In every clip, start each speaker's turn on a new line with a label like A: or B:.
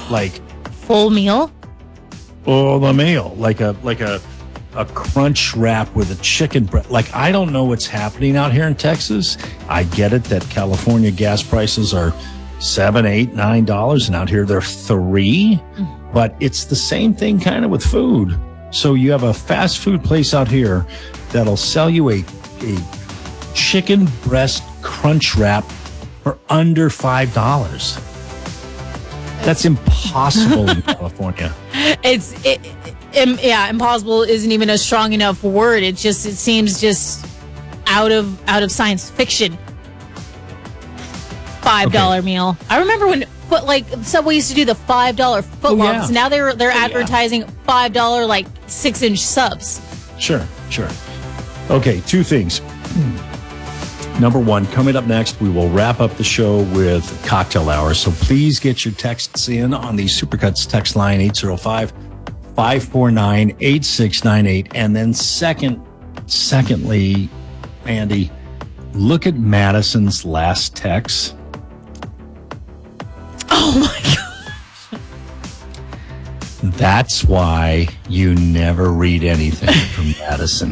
A: Like
B: full meal?
A: Oh, the meal. Like a crunch wrap with a chicken breast. Like, I don't know what's happening out here in Texas. I get it that California gas prices are $7, $8, $9, and out here they're $3. But it's the same thing kind of with food. So you have a fast food place out here that'll sell you a chicken breast crunch wrap for under $5. That's impossible in California.
B: Impossible isn't even a strong enough word. It seems just out of science fiction. $5 meal. I remember when Subway used to do the $5 footlongs. Now they're advertising $5 like 6-inch subs.
A: Sure. Okay, two things. Number one, coming up next, we will wrap up the show with cocktail hour. So please get your texts in on the Supercuts text line 805-549-8698. And then secondly, Andy, look at Madison's last text.
B: Oh my God.
A: That's why you never read anything from Madison.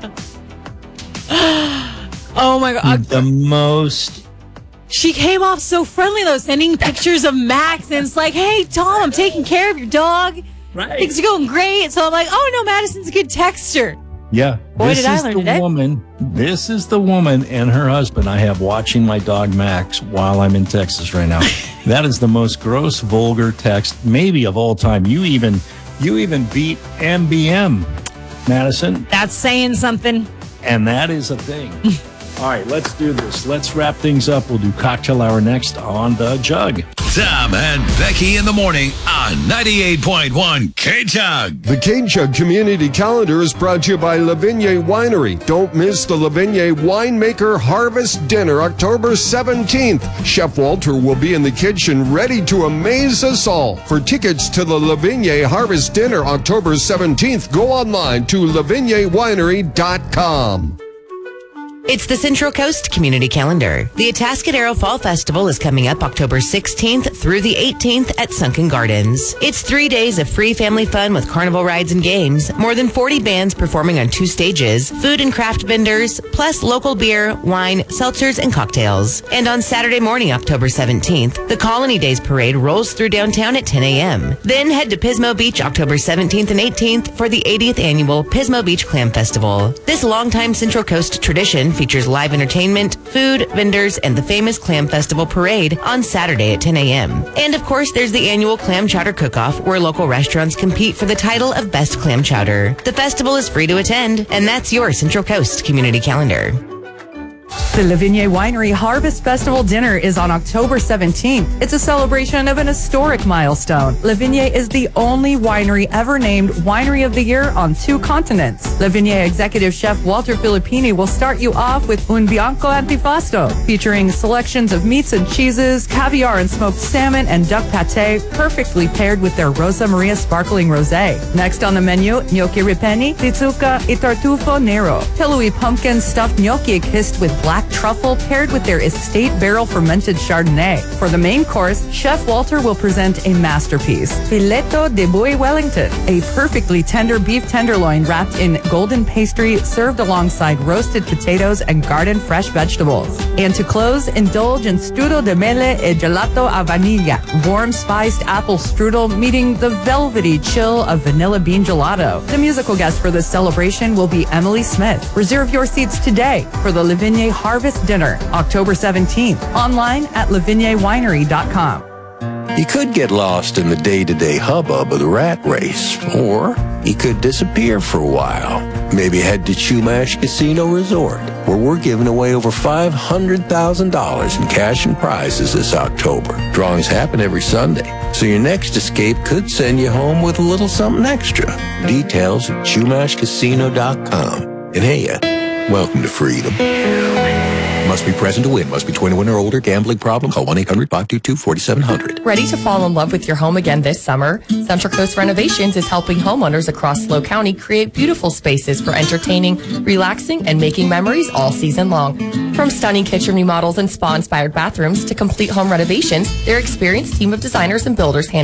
B: Oh my God.
A: The most.
B: She came off so friendly though, sending pictures of Max, and it's like, hey, Tom, I'm taking care of your dog.
A: Right.
B: Things are going great. So I'm like, oh no, Madison's a good texter.
A: Yeah.
B: Boy, did I learn today.
A: This is the woman and her husband I have watching my dog Max while I'm in Texas right now. That is the most gross, vulgar text maybe of all time. You even beat MBM, Madison.
B: That's saying something.
A: And that is a thing. All right, let's do this. Let's wrap things up. We'll do cocktail hour next on The Jug.
C: Tom and Becky in the morning on 98.1 K-Jug.
D: The K-Jug Community Calendar is brought to you by La Vigne Winery. Don't miss the La Vigne Winemaker Harvest Dinner, October 17th. Chef Walter will be in the kitchen ready to amaze us all. For tickets to the La Vigne Harvest Dinner, October 17th, go online to lavignewinery.com.
E: It's the Central Coast Community Calendar. The Atascadero Fall Festival is coming up October 16th through the 18th at Sunken Gardens. It's 3 days of free family fun with carnival rides and games, more than 40 bands performing on 2 stages, food and craft vendors, plus local beer, wine, seltzers, and cocktails. And on Saturday morning, October 17th, the Colony Days Parade rolls through downtown at 10 a.m. Then head to Pismo Beach October 17th and 18th for the 80th annual Pismo Beach Clam Festival. This longtime Central Coast tradition features live entertainment, food, vendors, and the famous Clam Festival Parade on Saturday at 10 a.m. And of course, there's the annual Clam Chowder Cook-Off, where local restaurants compete for the title of Best Clam Chowder. The festival is free to attend, and that's your Central Coast Community Calendar.
F: The La Vigne Winery Harvest Festival Dinner is on October 17th. It's a celebration of an historic milestone. La Vigne is the only winery ever named Winery of the Year on 2 continents. La Vigne Executive Chef Walter Filippini will start you off with Un Bianco Antipasto, featuring selections of meats and cheeses, caviar and smoked salmon, and duck pate, perfectly paired with their Rosa Maria Sparkling Rosé. Next on the menu, gnocchi ripenni, pizzuca, e tartufo nero, pillowy pumpkin stuffed gnocchi kissed with black truffle paired with their estate barrel fermented Chardonnay. For the main course, Chef Walter will present a masterpiece, Filetto de Boi Wellington, a perfectly tender beef tenderloin wrapped in golden pastry served alongside roasted potatoes and garden fresh vegetables. And to close, indulge in strudel de mele e gelato a vaniglia, warm spiced apple strudel meeting the velvety chill of vanilla bean gelato. The musical guest for this celebration will be Emily Smith. Reserve your seats today for the La Vigne Harvest Dinner, October 17th, online at lavignewinery.com.
G: You could get lost in the day-to-day hubbub of the rat race, or you could disappear for a while. Maybe head to Chumash Casino Resort, where we're giving away over $500,000 in cash and prizes this October. Drawings happen every Sunday, so your next escape could send you home with a little something extra. Details at chumashcasino.com. And hey, welcome to freedom. Must be present to win. Must be 21 or older. Gambling problem? Call 1-800-522-4700.
H: Ready to fall in love with your home again this summer? Central Coast Renovations is helping homeowners across SLO County create beautiful spaces for entertaining, relaxing, and making memories all season long. From stunning kitchen remodels and spa-inspired bathrooms to complete home renovations, their experienced team of designers and builders handle